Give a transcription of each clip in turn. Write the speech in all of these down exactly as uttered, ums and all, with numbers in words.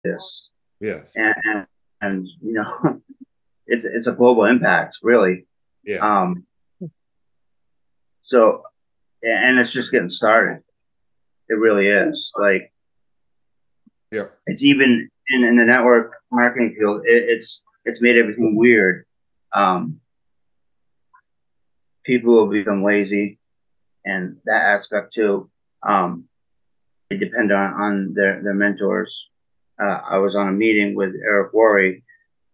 this, Yes. and and, and you know, it's it's a global impact, really. Yeah. Um, so, and it's just getting started. It really is. Like, Yeah. it's even in, in the network marketing field. It, it's it's made everything weird. Um, People will become lazy, and that aspect too. Um, they depend on on their their mentors. Uh, I was on a meeting with Eric Worre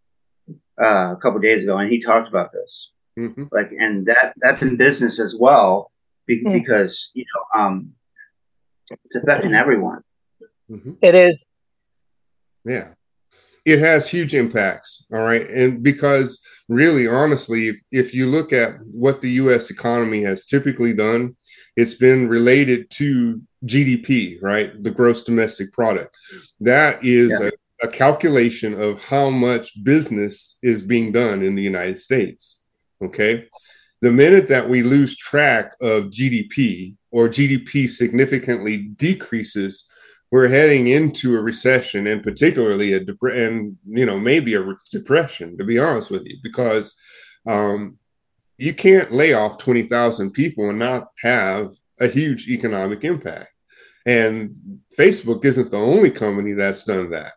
uh, a couple of days ago, and he talked about this. Mm-hmm. Like, and that that's in business as well, Mm. because you know um, it's affecting everyone. Mm-hmm. It is. Yeah. It has huge impacts. All right. And because really, honestly, if, if you look at what the U S economy has typically done, it's been related to G D P, right? The gross domestic product. That is Yeah, a, a calculation of how much business is being done in the United States. Okay. The minute that we lose track of G D P or G D P significantly decreases, we're heading into a recession, and particularly a dep- and you know maybe a re- depression, to be honest with you, because um, you can't lay off twenty thousand people and not have a huge economic impact. And Facebook isn't the only company that's done that,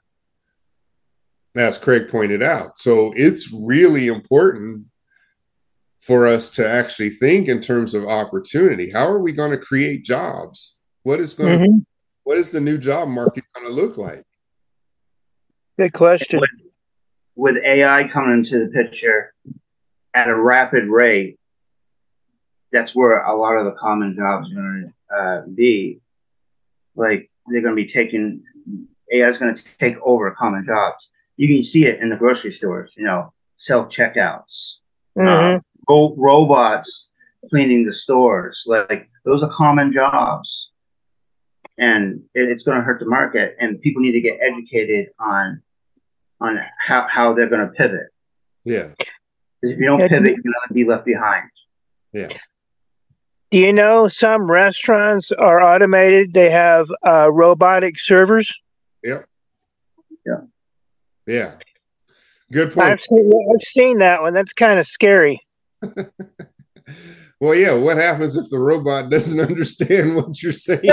as Craig pointed out. So it's really important for us to actually think in terms of opportunity. How are we going to create jobs? What is going to Mm-hmm. what is the new job market going to look like? Good question. with, with A I coming into the picture at a rapid rate, that's where a lot of the common jobs are going to uh, be. Like, they're going to be taking A I is going to take over common jobs. You can see it in the grocery stores. You know, self checkouts, Mm-hmm. um, ro- robots cleaning the stores. Like, those are common jobs, and it, it's going to hurt the market. And people need to get educated on on how how they're going to pivot. Yeah. Because if you don't Yeah, pivot, you're going to be left behind. Yeah. do you know some restaurants are automated? They have uh, robotic servers. Yep. Yeah. Yeah. Good point. I've seen, I've seen that one. That's kind of scary. Well, yeah. What happens if the robot doesn't understand what you're saying?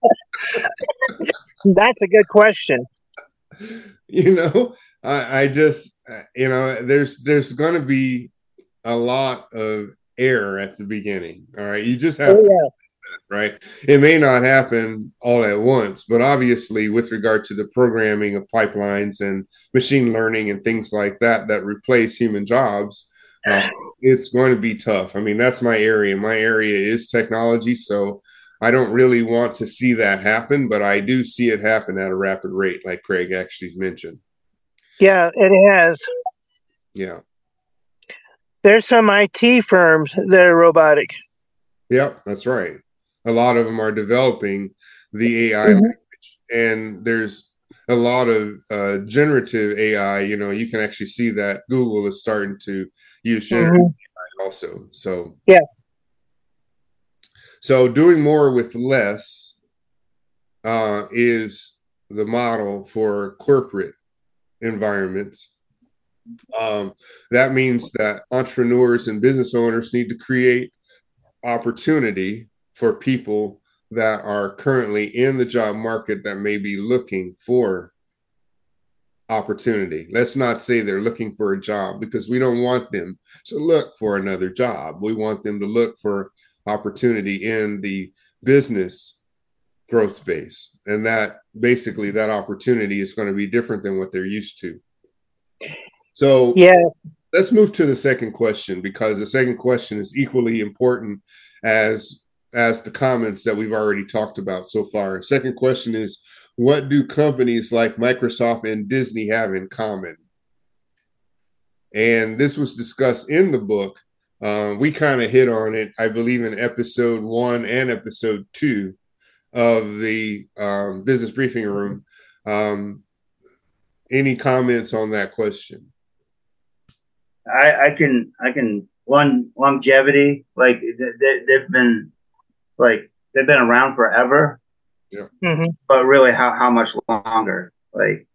That's a good question. you know, I, I just, uh, you know, there's there's going to be a lot of error at the beginning. All right, you just have Oh to, yeah. right? It may not happen all at once, but obviously, with regard to the programming of pipelines and machine learning and things like that that replace human jobs, uh, it's going to be tough. I mean, that's my area. My area is technology, so I don't really want to see that happen, but I do see it happen at a rapid rate, like Craig actually mentioned. Yeah, it has. Yeah. There's some I T firms that are robotic. Yep, that's right. A lot of them are developing the A I Mm-hmm. language, and there's a lot of uh, generative A I. You know, you can actually see that Google is starting to use generative Mm-hmm. A I also. So, Yeah. so doing more with less uh, is the model for corporate environments. Um, that means that entrepreneurs and business owners need to create opportunity for people that are currently in the job market that may be looking for opportunity. Let's not say they're looking for a job, because we don't want them to look for another job. We want them to look for opportunity in the business growth space. And that basically that opportunity is going to be different than what they're used to. So Yeah. let's move to the second question, because the second question is equally important as as the comments that we've already talked about so far. Second question is, what do companies like Microsoft and Disney have in common? And this was discussed in the book. Uh, we kind of hit on it, I believe, in episode one and episode two of the um, business briefing room. Um, any comments on that question? I, I can I can one longevity, like they, they've been like they've been around forever, Yeah. Mm-hmm. but really how how much longer? Like,